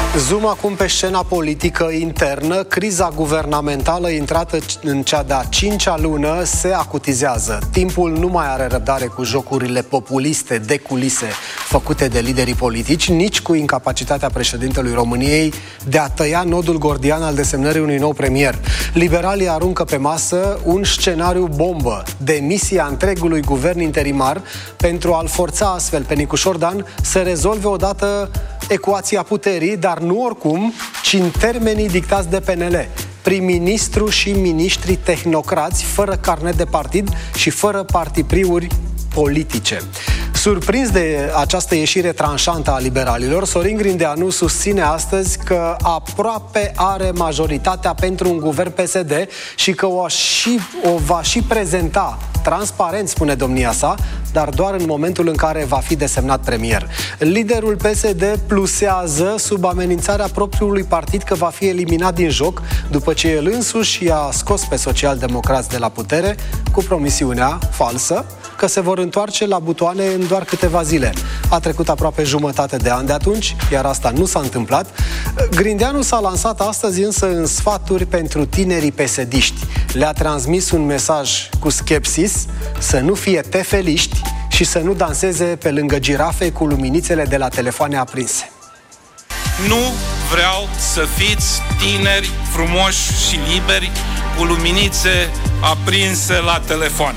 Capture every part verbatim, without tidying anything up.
Zoom acum pe scena politică internă. Criza guvernamentală intrată în cea de-a cincea lună se acutizează. Timpul nu mai are răbdare cu jocurile populiste de culise făcute de liderii politici, nici cu incapacitatea președintelui României de a tăia nodul gordian al desemnării unui nou premier. Liberalii aruncă pe masă un scenariu bombă, demisia întregului guvern interimar, pentru a-l forța astfel pe Nicușor Dan să rezolve odată ecuația puterii, dar nu oricum, ci în termenii dictați de P N L. Prim-ministru și miniștri tehnocrați, fără carnet de partid și fără partipriuri politice. Surprins de această ieșire tranșantă a liberalilor, Sorin Grindeanu susține astăzi că aproape are majoritatea pentru un guvern P S D și că o, și, o va și prezenta transparent, spune domnia sa, dar doar în momentul în care va fi desemnat premier. Liderul P S D plusează sub amenințarea propriului partid că va fi eliminat din joc după ce el însuși i-a scos pe socialdemocrați de la putere cu promisiunea falsă că se vor întoarce la butoane în doar câteva zile. A trecut aproape jumătate de an de atunci, iar asta nu s-a întâmplat. Grindeanu s-a lansat astăzi însă în sfaturi pentru tinerii pesediști. Le-a transmis un mesaj cu skepsis, să nu fie tefeliști și să nu danseze pe lângă girafe cu luminițele de la telefoane aprinse. Nu vreau să fiți tineri frumoși și liberi cu luminițe aprinse la telefoane.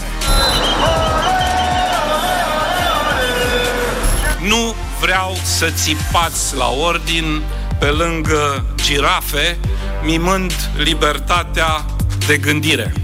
Nu vreau să țipați la ordin pe lângă girafe, mimând libertatea de gândire.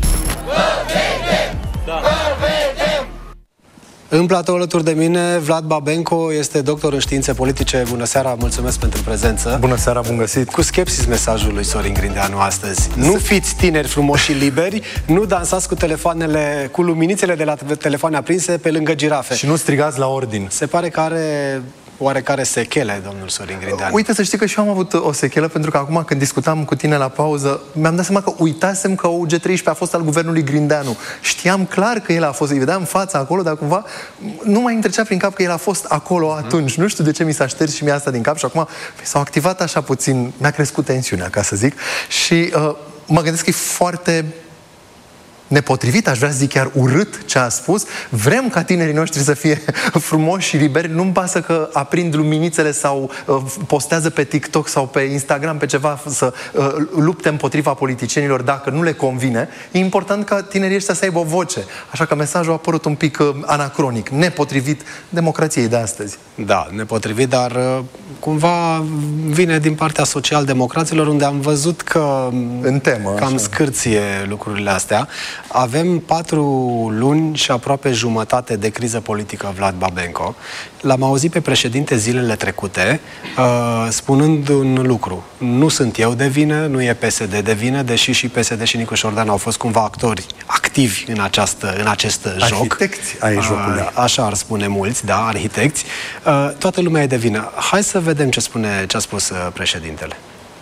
În platou alături de mine, Vlad Babenco este doctor în științe politice. Bună seara, mulțumesc pentru prezență. Bună seara, bun găsit. Cu skepsis mesajul lui Sorin Grindeanu astăzi. Nu fiți tineri frumoși și liberi, nu dansați cu telefoanele, cu luminițele de la telefoane aprinse pe lângă girafe. Și nu strigați la ordin. Se pare că are oarecare sechele, domnul Sorin Grindeanu. Uite, să știi că și eu am avut o sechelă, pentru că acum când discutam cu tine la pauză, mi-am dat seama că uitasem că U G treisprezece a fost al guvernului Grindeanu. Știam clar că el a fost, îi vedeam fața acolo, dar cumva nu mai îmi trecea prin cap că el a fost acolo atunci. Mm. Nu știu de ce mi s-a șters și mie asta din cap și acum s-au activat așa puțin, mi-a crescut tensiunea, ca să zic, și uh, mă gândesc că e foarte nepotrivit, aș vrea să zic chiar urât ce a spus. Vrem ca tinerii noștri să fie frumoși și liberi. Nu-mi pasă că aprind luminițele sau uh, postează pe TikTok sau pe Instagram pe ceva să uh, lupte împotriva politicienilor dacă nu le convine. E important ca tinerii ăștia să aibă o voce. Așa că mesajul a apărut un pic uh, anacronic, nepotrivit democrației de astăzi. Da, nepotrivit, dar uh, cumva vine din partea social-democraților, unde am văzut că în temă, cam așa scârție lucrurile astea. Avem patru luni și aproape jumătate de criză politică, Vlad Babenco. L-am auzit pe președinte zilele trecute uh, spunând un lucru. Nu sunt eu de vină, nu e P S D de vină, deși și P S D și Nicușor Dan au fost cumva actori activi în, această, în acest joc. Arhitecți ai jocului. Uh, așa ar spune mulți, da, arhitecți. Uh, toată lumea e de vină. Hai să vedem ce spune, ce a spus uh, președintele.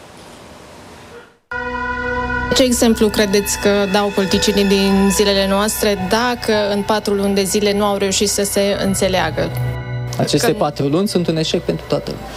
Ce exemplu credeți că dau politicienii din zilele noastre dacă în patru luni de zile nu au reușit să se înțeleagă? Aceste că... patru luni sunt un eșec pentru toată lumea.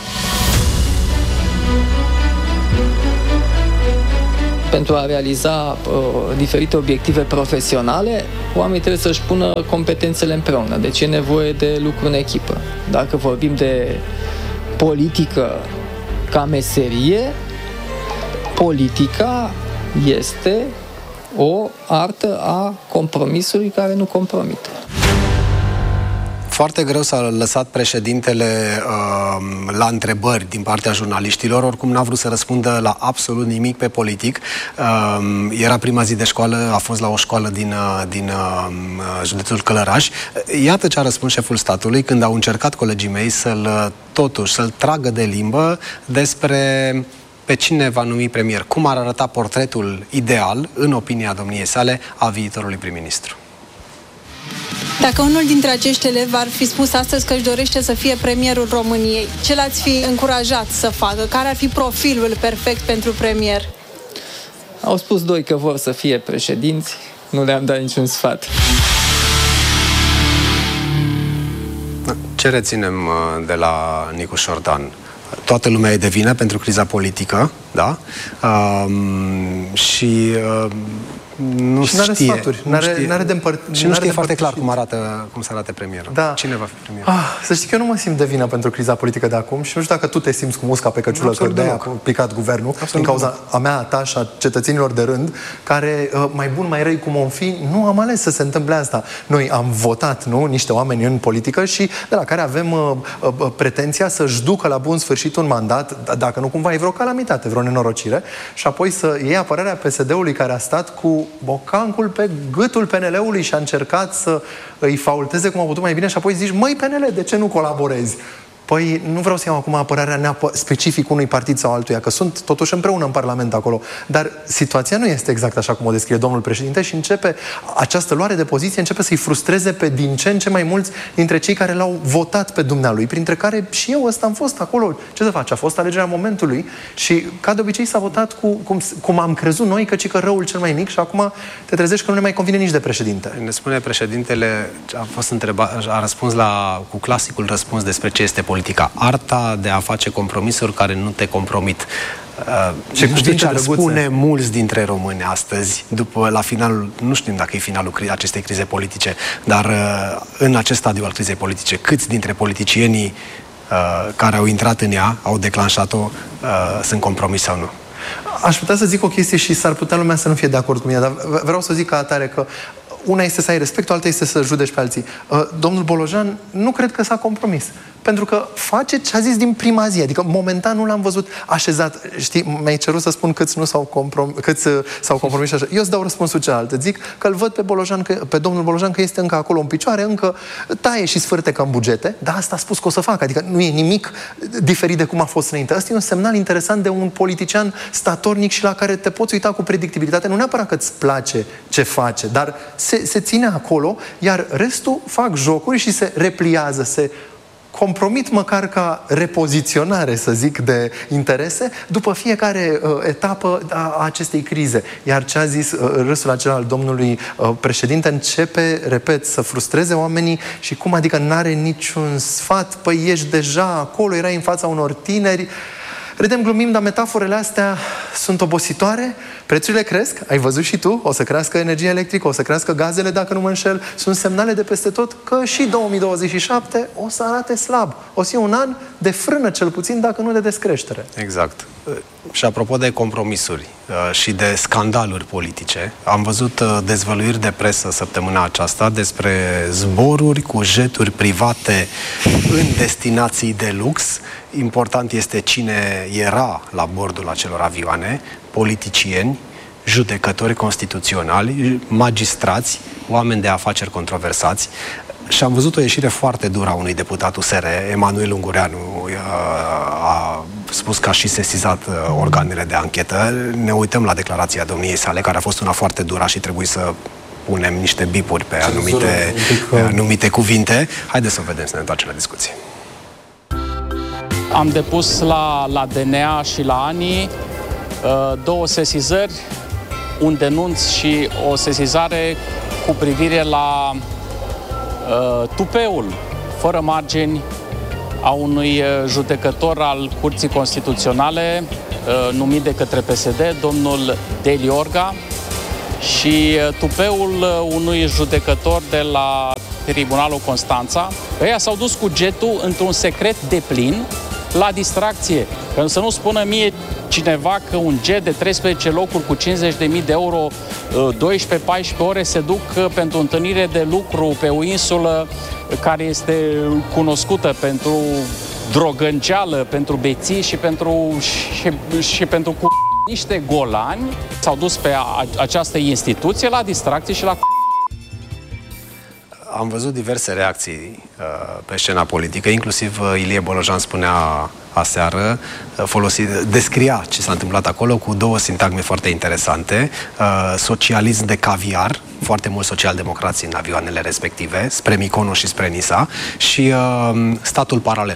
Pentru a realiza uh, diferite obiective profesionale, oamenii trebuie să-și pună competențele împreună. Deci e nevoie de lucru în echipă. Dacă vorbim de politică ca meserie, politica este o artă a compromisului care nu compromite. Foarte greu s-a lăsat președintele uh, la întrebări din partea jurnaliștilor, oricum n-a vrut să răspundă la absolut nimic pe politic. Uh, era prima zi de școală, a fost la o școală din, uh, din uh, județul Călăraș. Iată ce a răspuns șeful statului când au încercat colegii mei să-l, totuși, să-l tragă de limbă despre pe cine va numi premier. Cum ar arăta portretul ideal, în opinia domniei sale, a viitorului prim-ministru? Dacă unul dintre acești elevi ar fi spus astăzi că își dorește să fie premierul României, ce l-ați fi încurajat să facă? Care ar fi profilul perfect pentru premier? Au spus doi că vor să fie președinți, nu le-am dat niciun sfat. Ce reținem de la Nicușor Dan? toată lumea e de vină pentru criza politică, da? Um, și uh, nu și n-are știe. sfaturi, n-are, n-are de împăr- și nu știe foarte clar și... cum arată, cum se arată premierul. Da. Cine va fi premier? Ah, să știi că eu nu mă simt de vină pentru criza politică de acum și nu știu dacă tu te simți cu musca pe căciulă, că de-aia a picat guvernul, Absolut din cauza a mea, a ta și a cetățenilor de rând, care, mai bun, mai răi cum om fi, nu am ales să se întâmple asta. Noi am votat, nu, niște oameni în politică și de la care avem uh, uh, pretenția să-și ducă la bun sfârșit un mandat, dacă nu cumva e vreo calamitate, vreo nenorocire, și apoi să iei apărarea P S D-ului care a stat cu bocancul pe gâtul P N L-ului și a încercat să îi faulteze cum a putut mai bine și apoi zici, măi P N L, de ce nu colaborezi? Păi nu vreau să iau acum apărarea neapă- specific unui partid sau altuia, că sunt totuși împreună în Parlament acolo, dar situația nu este exact așa cum o descrie domnul președinte și începe, această luare de poziție începe să-i frustreze pe din ce în ce mai mulți dintre cei care l-au votat pe dumnealui, printre care și eu ăsta am fost acolo. Ce să faci? A fost alegerea momentului și ca de obicei s-a votat cu, cum, cum am crezut noi, căci că răul cel mai mic și acum te trezești că nu ne mai convine nici de președinte. Ne spune președintele, a fost întrebat, a răspuns la, cu clasicul răspuns despre ce este politica. Arta de a face compromisuri care nu te compromit. Uh, ce nu știu ce ar spune mulți dintre români astăzi, după, la finalul, nu știm dacă e finalul cri- acestei crize politice, dar uh, în acest stadiu al crizei politice, câți dintre politicienii uh, care au intrat în ea, au declanșat-o, uh, sunt compromis sau nu? Aș putea să zic o chestie și s-ar putea lumea să nu fie de acord cu mine, dar vreau să zic ca atare că una este să ai respectul, alta este să judeci pe alții. Domnul Bolojan nu cred că s-a compromis. Pentru că face ce a zis din prima zi. Adică momentan nu l-am văzut așezat. Știi, mi-ai cerut să spun câți nu s-au compromis, câți s-au compromis așa. Eu îți dau răspunsul celălalt. Zic că îl văd pe Bolojan, că, pe domnul Bolojan că este încă acolo în picioare, încă taie și sfârtecă în bugete, dar asta a spus că o să facă. Adică nu e nimic diferit de cum a fost înainte. Asta e un semnal interesant de un politician statornic și la care te poți uita cu predictibilitate. Nu neapărat că îți place ce face, dar se, se ține acolo, iar restul fac jocuri și se repliază, se compromit măcar ca repoziționare, să zic, de interese după fiecare uh, etapă a acestei crize. Iar ce a zis uh, râsul acela al domnului uh, președinte începe, repet, să frustreze oamenii și cum adică n-are niciun sfat, păi ești deja acolo, erai în fața unor tineri. Râdem, glumim, dar metaforele astea sunt obositoare, prețurile cresc, ai văzut și tu, o să crească energia electrică, o să crească gazele, dacă nu mă înșel, sunt semnale de peste tot că și două mii douăzeci și șapte o să arate slab. O să fie un an de frână, cel puțin, dacă nu de descreștere. Exact. Și apropo de compromisuri și de scandaluri politice, am văzut dezvăluiri de presă săptămâna aceasta despre zboruri cu jeturi private în destinații de lux. Important este cine era la bordul acelor avioane, politicieni, judecători constituționali, magistrați, oameni de afaceri controversați. Și am văzut o ieșire foarte dură a unui deputat U S R, Emanuel Ungureanu, a spus că a și sesizat organele de anchetă. Ne uităm la declarația domniei sale, care a fost una foarte dură și trebuie să punem niște bipuri pe anumite, pe anumite cuvinte. Haideți să vedem, să ne întoarcem la discuție. Am depus la, la D N A și la A N I două sesizări, un denunț și o sesizare cu privire la uh, tupeul fără margini a unui judecător al Curții Constituționale uh, numit de către P S D, domnul Deli Orga, și uh, tupeul unui judecător de la Tribunalul Constanța. Ăia s-au dus cu jetul într-un secret deplin la distracție. Că să nu spună mie cineva că un jet de treisprezece locuri cu cincizeci de mii de euro, doisprezece paisprezece ore se duc pentru întâlnire de lucru pe o insulă care este cunoscută pentru drogănceală, pentru beții și pentru, și, și pentru cu niște golani. S-au dus pe a, această instituție la distracție și la Am văzut diverse reacții uh, pe scena politică, inclusiv uh, Ilie Bolojan spunea aseară, uh, folosi, descria ce s-a întâmplat acolo cu două sintagme foarte interesante. Uh, socialism de caviar, foarte mulți socialdemocrați în avioanele respective, spre Mykonos și spre Nisa, și uh, statul paralel.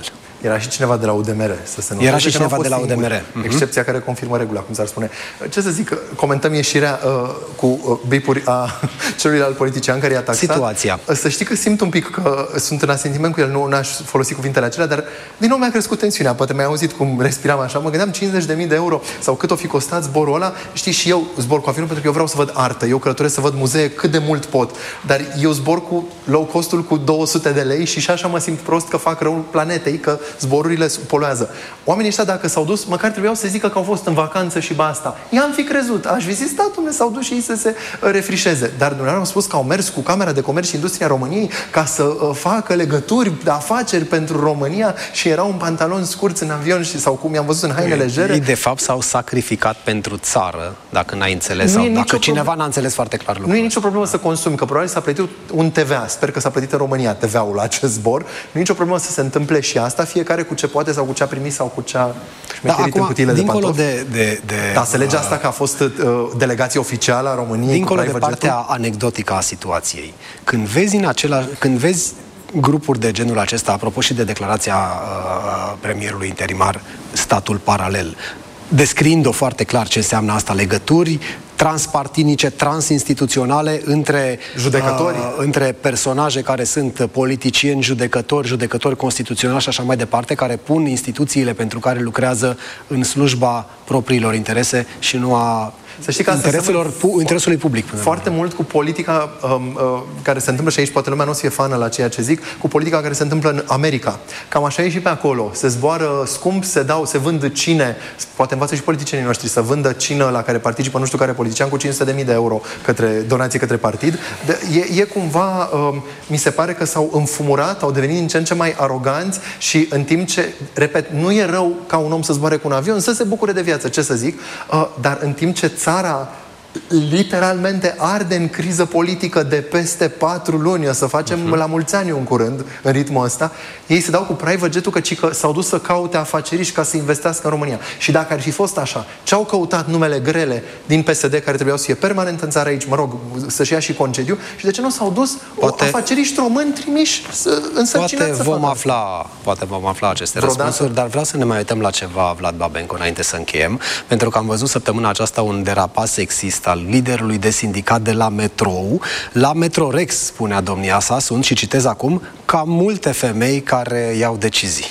Era și cineva de la U D M R, să se noteze. Era și cineva de la U D M R. Uh-huh. Excepția care confirmă regula, cum s-ar spune. Ce să zic, comentăm ieșirea uh, cu uh, bipuri a celuilalt politician care i-a taxat. Situația. Să știi că simt un pic că sunt în asentiment cu el, nu aș folosi cuvintele acelea, dar din nou mi-a crescut tensiunea. Poate mi-ai auzit cum respiram așa. Mă gândeam cincizeci de mii de euro sau cât o fi costat zborul ăla. Știi, și eu zbor cu avionul pentru că eu vreau să văd artă. Eu călătoresc să văd muzee cât de mult pot. Dar eu zbor cu low costul cu două sute de lei și și așa mă simt prost că fac rău planetei, că zborurile poluează. Oamenii ăștia, dacă s-au dus, măcar trebuiau să zică că au fost în vacanță și basta. I-am fi crezut. Aș fi zis, da, dom'le, s-au dus și ei să se refrișeze. Dar dumneavoastră au spus că au mers cu Camera de Comerț și Industria României ca să uh, facă legături de afaceri pentru România și erau în pantaloni scurți în avion și sau cum i-am văzut în haine legere. Ei, de fapt, s-au sacrificat pentru țară, dacă n-ai înțeles, sau dacă cineva problem... n-a înțeles foarte clar lucrul. Nu e nicio problemă să consumi, că probabil s-a plătit un T V A. Sper că s-a plătit în România T V A-ul la acest zbor. Nu e nicio problemă să se întâmple și asta, fiecare cu ce poate sau cu ce a primit sau cu ce a șmecherit în cutiile de pantofi. De, de, de, da, se legea asta că a fost uh, delegație oficială a României. Dincolo de partea anecdotică a situației. Când vezi în acela, când vezi grupuri de genul acesta, apropo și de declarația uh, premierului interimar, statul paralel, descriind-o foarte clar ce înseamnă asta, legături transpartinice, transinstituționale între judecători, uh, între personaje care sunt politicieni, judecători, judecători constituționali și așa mai departe, care pun instituțiile pentru care lucrează în slujba propriilor interese și nu a să știi că intereselor, pu- interesului public. Foarte mult cu politica um, uh, care se întâmplă, și aici poate lumea nu o să fie fană la ceea ce zic, cu politica care se întâmplă în America. Cam așa e și pe acolo. Se zboară scump, se dau, se vând cine, poate învață și politicienii noștri să vândă cină la care participă nu știu care politician cu cinci sute de mii de euro către donații către partid. De, e, e cumva, um, mi se pare că s-au înfumurat, au devenit din ce în ce mai aroganți și în timp ce, repet, nu e rău ca un om să zboare cu un avion, să se bucure de viață, ce să zic, uh, dar în timp ce țara literalmente arde în criză politică de peste patru luni, o să facem uh-huh. la mulți ani în curând, în ritmul ăsta, ei se dau cu private jet-ul că, că s-au dus să caute afaceriști ca să investească în România. Și dacă ar fi fost așa, ce-au căutat numele grele din P S D care trebuiau să fie permanent în țară aici, mă rog, să-și ia și concediu, și de ce nu s-au dus poate, afaceriști români trimiși însărcinați poate să vom facă afla, poate vom afla aceste vreodată răspunsuri, dar vreau să ne mai uităm la ceva, Vlad Babenco, înainte să încheiem, pentru că am văzut săptămâna aceasta un derapaj sexist al liderului de sindicat de la Metrou. La Metrorex, spunea domnia sa, sunt, și citez acum, cam multe femei care iau decizii.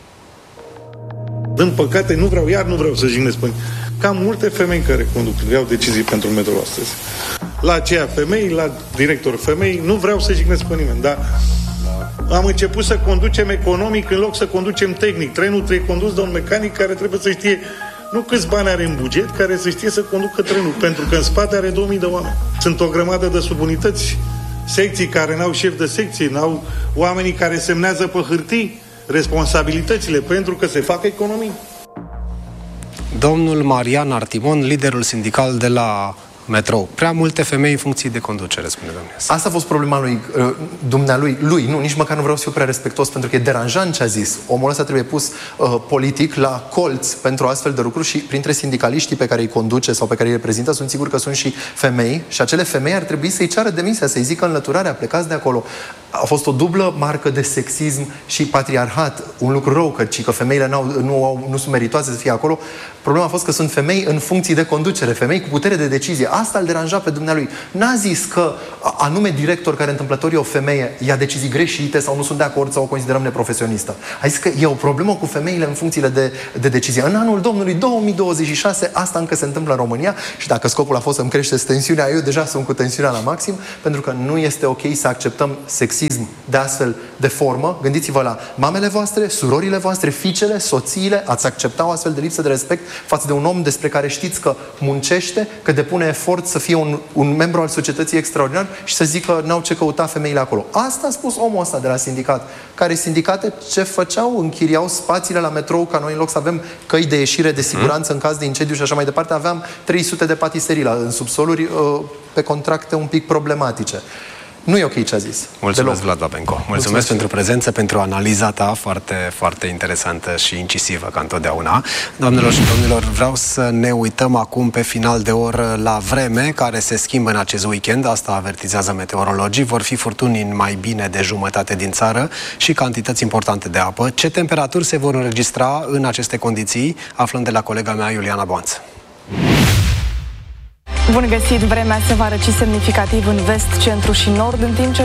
Din păcate, nu vreau, iar nu vreau să jignesc pe cam multe femei care conduc, iau decizii pentru Metrou astăzi. La aceea femei, la director femei, nu vreau să jignesc pe nimeni, dar am început să conducem economic în loc să conducem tehnic. Trenul trebuie condus de un mecanic care trebuie să știe nu câți bani are în buget, care să știe să conducă trenul, pentru că în spate are două mii de oameni. Sunt o grămadă de subunități, secții care n-au șef de secție, n-au oamenii care semnează pe hârtii responsabilitățile, pentru că se fac economii. Domnul Marian Artimon, liderul sindical de la Metrou. Prea multe femei în funcții de conducere, spune domnul. Asta a fost problema lui, dumnealui, lui. Nu, nici măcar nu vreau să fiu prea respectuos, pentru că e deranjant ce a zis. Omul ăsta trebuie pus uh, politic la colț pentru astfel de lucruri și printre sindicaliștii pe care îi conduce sau pe care îi reprezintă, sunt sigur că sunt și femei și acele femei ar trebui să-i ceară demisia, să-i zică înlăturarea, plecați de acolo. A fost o dublă marcă de sexism și patriarhat. Un lucru rău, că, că femeile n-au, nu, au, nu sunt meritoase să fie acolo. Problema a fost că sunt femei în funcții de conducere, femei cu putere de decizie. Asta îl deranja pe dumnealui. N-a zis că anume director care întâmplător e o femeie, ia decizii greșite sau nu sunt de acord sau o considerăm neprofesionistă. A zis că e o problemă cu femeile în funcțiile de, de decizie. În anul Domnului două mii douăzeci și șase asta încă se întâmplă în România și dacă scopul a fost să-mi creșteți tensiunea, eu deja sunt cu tensiunea la maxim, pentru că nu este ok să acceptăm sexism de astfel de formă. Gândiți-vă la mamele voastre, surorile voastre, fiicele, soțiile, ați accepta o astfel de lipsă de respect față de un om despre care știți că muncește, că depune efort să fie un, un membru al societății extraordinar și să zică n-au ce căuta femeile acolo. Asta a spus omul ăsta de la sindicat. Care sindicate ce făceau? Închiriau spațiile la Metrou, ca noi în loc să avem căi de ieșire de siguranță în caz de incendiu și așa mai departe, aveam trei sute de patiserii la, în subsoluri pe contracte un pic problematice. Nu e ok ce a zis. Mulțumesc, Vlad Babenco. Mulțumesc, Mulțumesc pentru prezență, pentru analiza ta foarte, foarte interesantă și incisivă, ca întotdeauna. Doamnelor și domnilor, vreau să ne uităm acum pe final de oră la vreme, care se schimbă în acest weekend. Asta avertizează meteorologii. Vor fi furtuni în mai bine de jumătate din țară și cantități importante de apă. Ce temperaturi se vor înregistra în aceste condiții? Aflăm de la colega mea, Iuliana Boanț. Bun găsit! Vremea se va răci semnificativ în vest, centru și nord, în timp ce